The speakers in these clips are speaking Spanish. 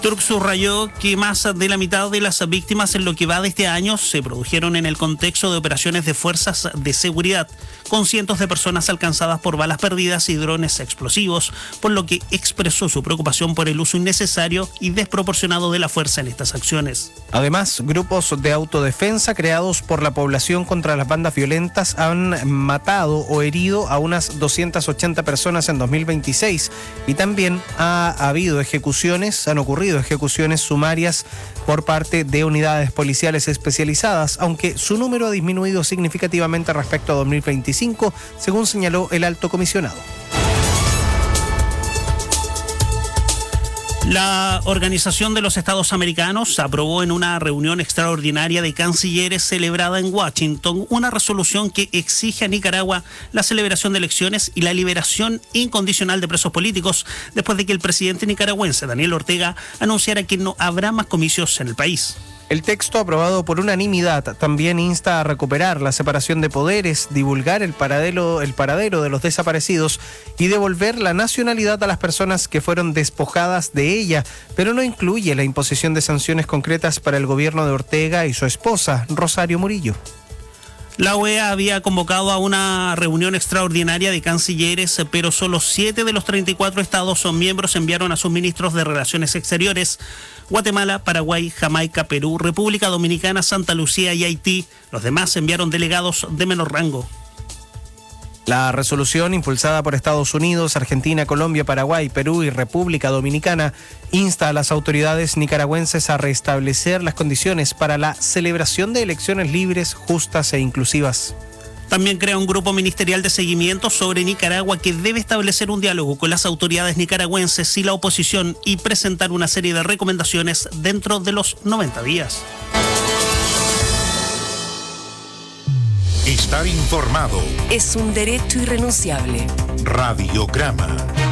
Turk subrayó que más de la mitad de las víctimas en lo que va de este año se produjeron en el contexto de operaciones de fuerzas de seguridad, con cientos de personas alcanzadas por balas perdidas y drones explosivos, por lo que expresó su preocupación por el uso innecesario y desproporcionado de la fuerza en estas acciones. Además, grupos de autodefensa creados por la población contra las bandas violentas han matado o herido a unas 280 personas en 2026 y también han ocurrido ejecuciones sumarias por parte de unidades policiales especializadas, aunque su número ha disminuido significativamente respecto a 2025, según señaló el alto comisionado. La Organización de los Estados Americanos aprobó en una reunión extraordinaria de cancilleres celebrada en Washington una resolución que exige a Nicaragua la celebración de elecciones y la liberación incondicional de presos políticos después de que el presidente nicaragüense Daniel Ortega anunciara que no habrá más comicios en el país. El texto, aprobado por unanimidad, también insta a recuperar la separación de poderes, divulgar el paradero de los desaparecidos y devolver la nacionalidad a las personas que fueron despojadas de ella, pero no incluye la imposición de sanciones concretas para el gobierno de Ortega y su esposa, Rosario Murillo. La OEA había convocado a una reunión extraordinaria de cancilleres, pero solo 7 de los 34 estados miembros enviaron a sus ministros de Relaciones Exteriores. Guatemala, Paraguay, Jamaica, Perú, República Dominicana, Santa Lucía y Haití. Los demás enviaron delegados de menor rango. La resolución, impulsada por Estados Unidos, Argentina, Colombia, Paraguay, Perú y República Dominicana, insta a las autoridades nicaragüenses a restablecer las condiciones para la celebración de elecciones libres, justas e inclusivas. También crea un grupo ministerial de seguimiento sobre Nicaragua que debe establecer un diálogo con las autoridades nicaragüenses y la oposición y presentar una serie de recomendaciones dentro de los 90 días. Estar informado es un derecho irrenunciable. Radiograma.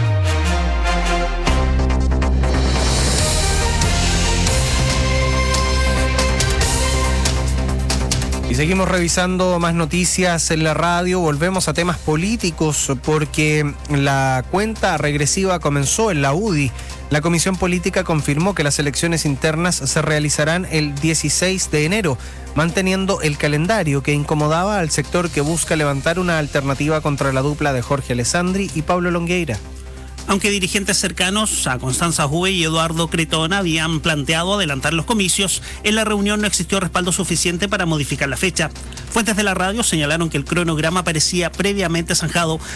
Y seguimos revisando más noticias en la radio. Volvemos a temas políticos porque la cuenta regresiva comenzó en la UDI. La Comisión Política confirmó que las elecciones internas se realizarán el 16 de enero, manteniendo el calendario que incomodaba al sector que busca levantar una alternativa contra la dupla de Jorge Alessandri y Pablo Longueira. Aunque dirigentes cercanos a Constanza Huey y Eduardo Cretón habían planteado adelantar los comicios, en la reunión no existió respaldo suficiente para modificar la fecha. Fuentes de la radio señalaron que el cronograma parecía previamente zanjado